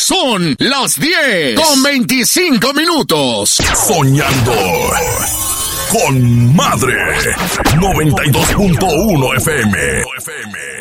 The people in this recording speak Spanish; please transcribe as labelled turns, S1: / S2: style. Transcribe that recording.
S1: Son las 10:25.
S2: Soñando con Madre. 92.1 FM.